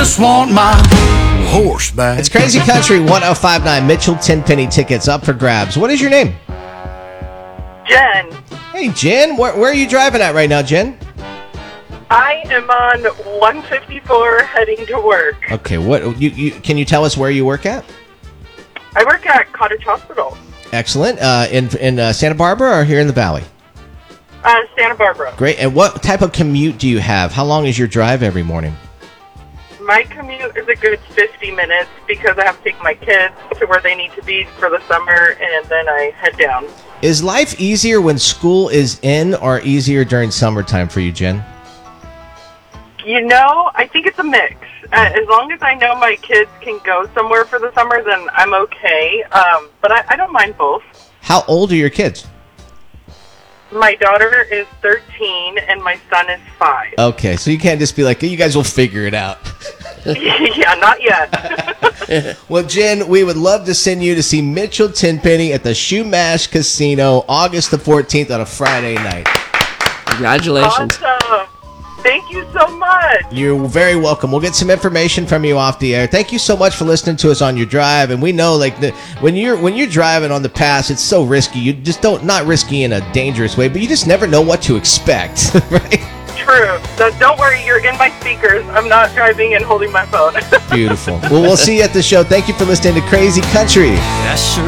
just want my horse back. It's Crazy Country 1059. Mitchell Tenpenny tickets up for grabs. What is your name? Jen, Hey, Jen. Where are you driving at right now, Jen? I am on 154 heading to work. Okay. What can you tell us where you work at? I work at Cottage Hospital, Excellent. In Santa Barbara or here in the Valley? Santa Barbara. Great. And what type of commute do you have? How long is your drive every morning? My commute is a good 50 minutes because I have to take my kids to where they need to be for the summer, and then I head down. Is life easier when school is in or easier during summertime for you, Jen? You know, I think it's a mix. As long as I know my kids can go somewhere for the summer, then I'm okay. But I don't mind both. How old are your kids? My daughter is 13 and my son is 5. Okay, so you can't just be like, you guys will figure it out. Yeah, not yet. Well, Jen, we would love to send you to see Mitchell Tenpenny at the Shumash Casino August the 14th on a Friday night. Congratulations. Awesome. Thank you so much. You're very welcome. We'll get some information from you off the air. Thank you so much for listening to us on your drive. And we know, like, when you're driving on the pass, it's so risky. You just not risky in a dangerous way, but you just never know what to expect, right? True. So don't worry, you're in my speakers. I'm not driving and holding my phone. Beautiful. Well, we'll see you at the show. Thank you for listening to Crazy Country. That's sure